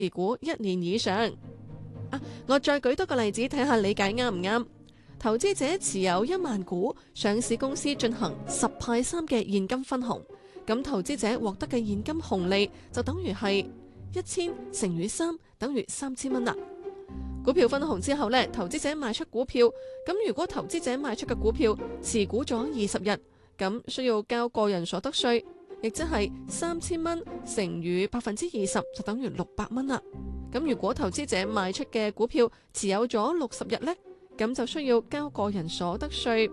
持股1年以上。我再舉多個例子睇下理解啱唔啱。投資者持有1萬股上市公司進行10派3嘅現金分紅，咁投資者獲得嘅現金紅利就等於係1000乘以3等於3000蚊啦。股票分紅之後呢，投資者賣出股票，咁如果投資者賣出嘅股票持股咗20日，咁需要交個人所得稅，亦即係3000蚊乘以20%就等於600蚊啦。咁如果投資者賣出嘅股票持有咗60日呢，咁就需要交個人所得稅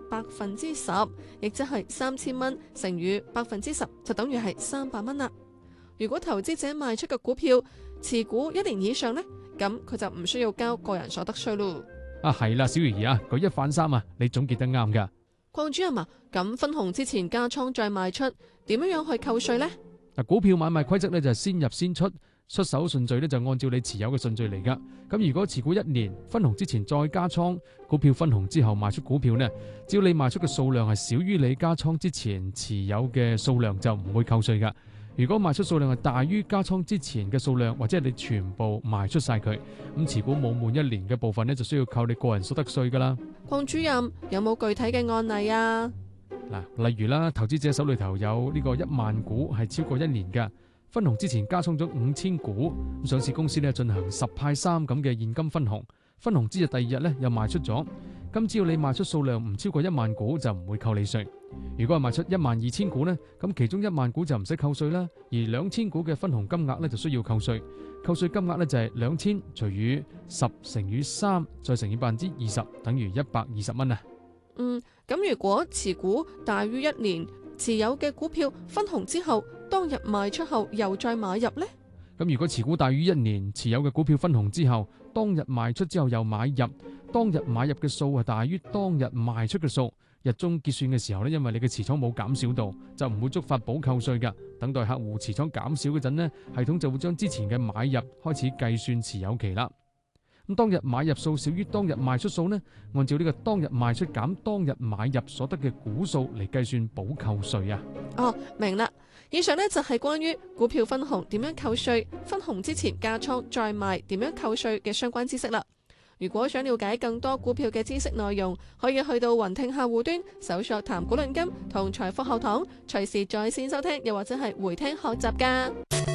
10%，亦即係3000蚊乘以10%就等於係300蚊啦。如果投資者賣出嘅股票持股1年以上呢，咁佢就唔需要交個人所得稅咯。 係啦，小魚兒啊，舉一反三啊，你總結得啱噶。 鄺主任啊，咁分紅之前加倉再賣出，點樣去扣稅呢？ 股票買賣規則呢就係先入先出，出手順序呢就按照你持有嘅順序嚟噶。咁如果持股1年，分紅之前再加倉，股票分紅之後賣出股票呢，只要你賣出嘅數量係少於你加倉之前持有嘅數量，就唔會扣稅噶。如果賣出數量係大於加倉之前嘅數量，或者係你全部賣出晒佢，咁持股冇滿1年嘅部分呢，就需要扣你個人所得稅噶啦。 鄺主任有冇具體嘅案例啊？ 例如啦，投資者手裏頭有呢個1萬股係超過1年嘅，分紅之前加倉咗5000股，上市公司呢進行10派3咁嘅現金分紅，分紅之日第2日呢又賣出咗，咁只要你賣出數量唔超過1萬股就唔會扣你稅。如果係賣出12000股呢，咁其中1萬股就唔使扣稅啦，而2000股嘅分紅金額呢就需要扣稅，扣稅金額呢就係2000除以10乘以3再乘以20%，等於120蚊啊。 咁如果持股大於1年，持有嘅股票分紅之後，當日賣出後又再買入呢？ 咁如果持股大於1年，持有嘅股票分紅之後，當日賣出之後又買入，當日買入嘅數係大於當日賣出嘅數，日中結算嘅時候呢，因為你嘅持倉冇減少到，就唔會觸發補扣稅㗎。等待客戶持倉減少嗰陣呢，系統就會將之前嘅買入開始計算持有期啦。咁當日買入數少於當日賣出數呢，按照呢個當日賣出減當日買入所得嘅股數嚟計算補扣稅啊。 明啦。以上呢就係關於股票分紅點樣扣稅，分紅之前加倉再賣點樣扣稅嘅相關知識啦。如果想了解更多股票嘅知識內容，可以去到雲聽客戶端搜索談股論金同財富學堂，隨時在線收聽，又或者係回聽學習噶。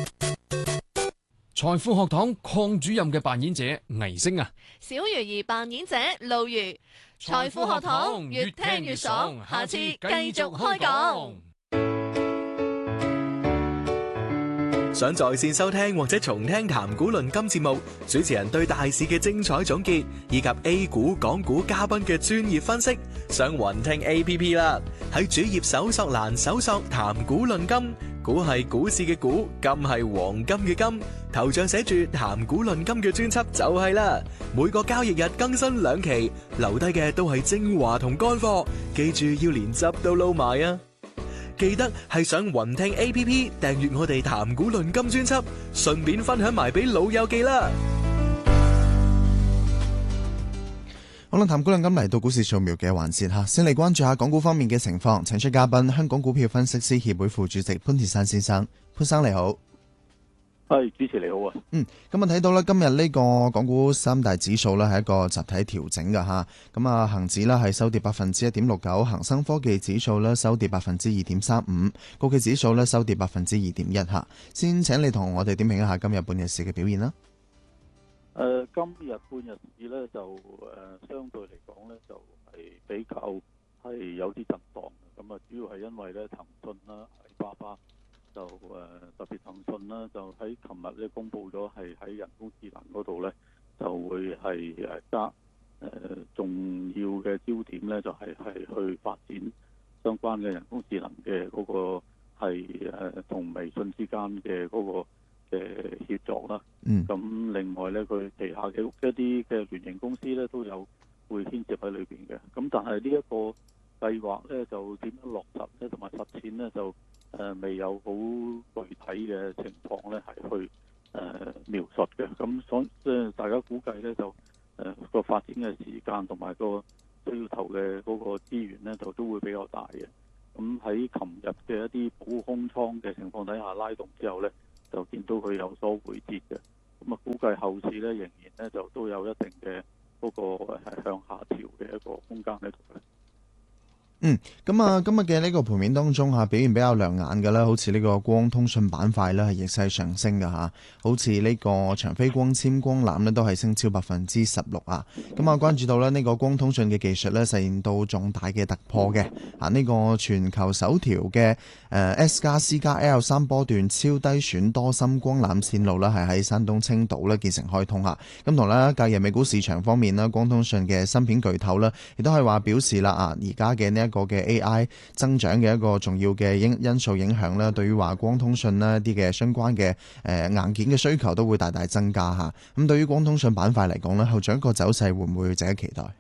財富學堂鄺主任嘅扮演者倪星啊， 小魚兒扮演者露魚，財富學堂越聽越爽，下次繼續開講。 想在線收聽或者重聽談股論金節目，主持人對大市嘅精彩總結，以及 A 股、港股嘉賓嘅專業分析，上雲聽 APP 啦。喺主頁搜索欄搜索談股論金，股係股市嘅股，金係黃金嘅金，頭像寫住談股論金嘅專輯就係啦。每個交易日更新2期，留低嘅都係精華同乾貨，記住要連汁都撈埋啊！記得係上雲聽 APP 訂閱我哋談股論金專輯，順便分享埋俾老友記啦。 好啦，談股論金嚟到股市掃描嘅環節吓，先嚟關注下港股方面嘅情況。請出嘉賓，香港股票分析師協會副主席潘鐵珊先生。潘生你好。 係，主持你好啊。 咁啊睇到咧，今日呢個港股三大指數咧係一個集體調整嘅吓。咁啊，恒指咧係收跌1.69%，恒生科技指數咧收跌2.35%，國企指數咧收跌2.1%吓。先請你同我哋點評一下今日半日市嘅表現啦。 今日半日市咧就相對嚟講咧就係比較係有啲震盪嘅。咁啊，主要係因為咧騰訊啦、阿里巴巴。就特別騰訊啦，就喺琴日咧公布咗係喺人工智能嗰度咧，就會係加重要嘅焦點咧，就係去發展相關嘅人工智能嘅嗰個係同微信之間嘅嗰個嘅協作啦。咁另外咧，佢旗下嘅一啲嘅聯營公司咧都有會牽涉喺裏邊嘅。咁但係呢一個計劃咧，就點樣落實咧，同埋實踐咧就未有好具體嘅情況咧，係去描述嘅。咁即係大家估計咧，就個發展嘅時間同埋個需要投嘅嗰個資源咧，就都會比較大嘅。咁喺琴日嘅一啲補空倉嘅情況底下拉動之後咧，就見到佢有所回跌嘅。 咁啊估計後市咧仍然咧就都有一定嘅嗰個向下調嘅一個空間喺度嘅。 咁啊，今日嘅呢個盤面當中表現比較亮眼嘅啦，好似呢個光通訊板塊咧係逆勢上升嘅好似呢個長飛光纖光纜咧都係升超16%啊。咁啊，關注到呢個光通訊嘅技術咧實現到重大嘅突破嘅呢個全球首條嘅S+C+L3波段超低損多芯光纜線路咧係喺山東青島咧建成開通咁同咧隔日美股市場方面啦，光通訊嘅芯片巨頭咧亦都係話表示啦而家嘅呢一個嘅 AI 增長嘅一個重要嘅因素影響咧，對於話光通訊呢一啲嘅相關嘅硬件嘅需求都會大大增加咁對於光通訊板塊嚟講咧，後續一個走勢會唔會值得期待？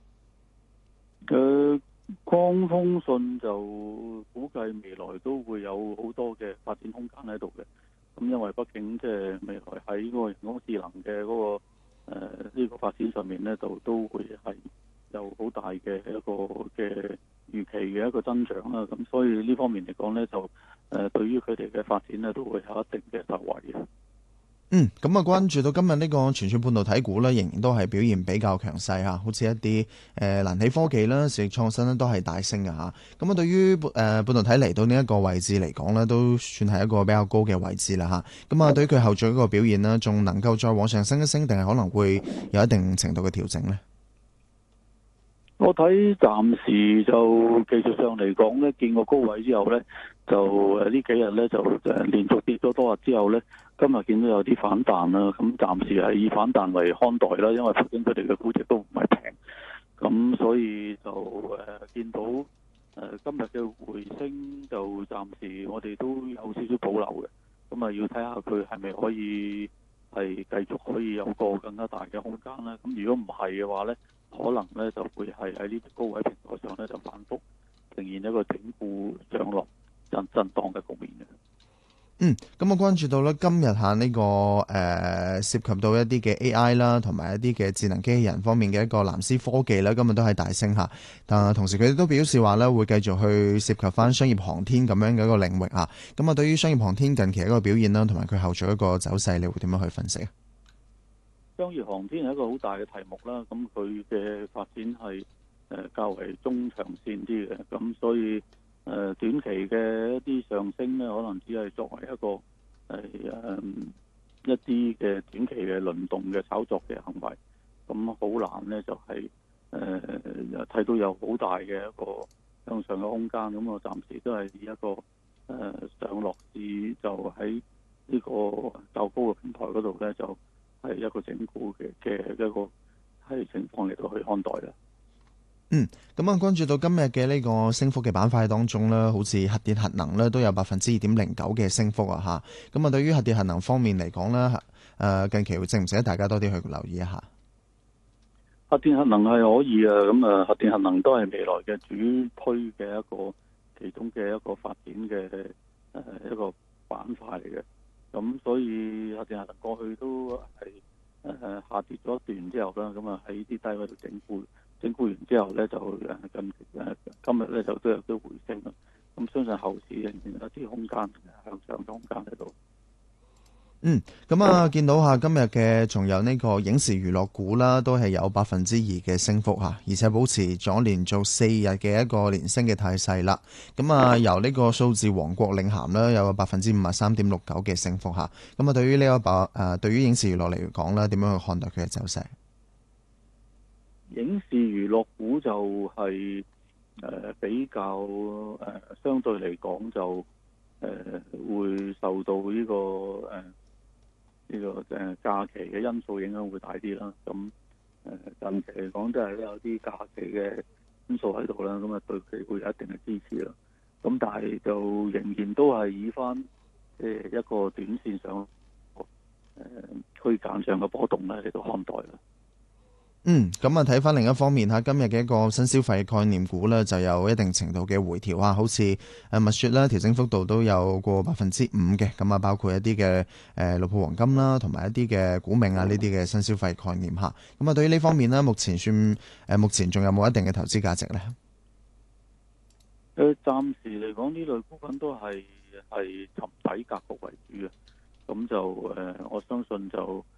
光通訊就估計未來都會有好多嘅發展空間喺度嘅。咁因為畢竟即係未來喺嗰個人工智能嘅嗰個呢個發展上面咧，就都會係有好大嘅一個嘅預期嘅一個增長啦。咁所以呢方面嚟講咧，就對於佢哋嘅發展咧，都會有一定嘅受惠嘅。 咁啊，關注到今日呢個傳訊半導體股呢，仍然都係表現比較強勢好似一啲瀾起科技啦、視力創新呢都係大升嘅咁啊，對於半導體嚟到呢一個位置嚟講呢，都算係一個比較高嘅位置啦咁啊，對於佢後續一個表現呢，仲能夠再往上升一升，定係可能會有一定程度嘅調整呢？ 我睇暫時就技術上嚟講咧，見過高位之後咧，就呢幾日咧就連續跌咗多日之後咧，今日見到有啲反彈啦。咁暫時係以反彈為看待啦，因為畢竟佢哋嘅估值都唔係平，咁所以就見到今日嘅回升就暫時我哋都有少少保留嘅。咁啊要睇下佢係咪可以係繼續可以有個更加大嘅空間咧。咁如果唔係嘅話咧，可能咧就會係喺呢啲高位平台上咧就反覆呈現一個整固上落震盪嘅局面嘅。 咁我關注到咧今日呢個涉及到一啲嘅 AI 啦，同埋一啲嘅智能機器人方面嘅一個藍思科技啦，今日都係大升但同時佢哋都表示話咧會繼續去涉及翻商業航天咁樣嘅一個領域咁啊，對於商業航天近期一個表現啦，同埋佢後續一個走勢，你會點樣去分析啊？ 商業航天係一個好大嘅題目啦，咁佢嘅發展係較為中長線啲嘅，咁所以短期嘅一啲上升咧，可能只係作為一個一啲嘅短期嘅輪動嘅炒作嘅行為，咁好難咧就係睇到有好大嘅一個向上嘅空間，咁我暫時都係以一個上落市就喺呢個較高嘅平台嗰度咧就係一個整固嘅一個係情況嚟到去看待啦。 咁啊，關注到今日嘅呢個升幅嘅板塊當中咧，好似核電核能咧都有2.09%嘅升幅咁啊，對於核電核能方面嚟講咧，近期會值唔值得大家多啲去留意一下？ 核電核能係可以咁核電核能都係未來嘅主推嘅一個其中嘅一個發展嘅一個板塊嚟嘅。咁所以核電核能過去都係下跌咗一段之後啦，咁啊喺啲低位度整固完之後咧，就今日咧就都有啲回升啦。咁相信後市仍然有啲空間向上嘅空間喺度。 咁啊，見到今日嘅仲有呢個影視娛樂股啦，都係有2%嘅升幅而且保持咗連續4日嘅一個連升嘅態勢啦。咁啊，由呢個數字王國領銜啦，有53.69%嘅升幅咁啊，對於呢個對於影視娛樂嚟講咧，點樣去看待佢嘅走勢？ 影視娛樂股就係比較相對嚟講就會受到呢個假期嘅因素影響會大啲啦。咁近期嚟講，都係有啲假期嘅因素喺度啦。咁啊，對佢會有一定嘅支持啦。咁但係就仍然都係以翻一個短線上區間上嘅波動咧嚟到看待啦。 咁啊，睇翻另一方面今日嘅一個新消費概念股呢，就有一定程度嘅回調好似蜜雪啦，調整幅度都有過5%嘅。咁啊，包括一啲嘅綠鋪黃金啦，同埋一啲嘅股命呢啲嘅新消費概念咁啊，對於呢方面呢，目前仲有冇一定嘅投資價值呢？ 暫時嚟講，呢類股份都係沉底格局為主嘅。 咁就我相信就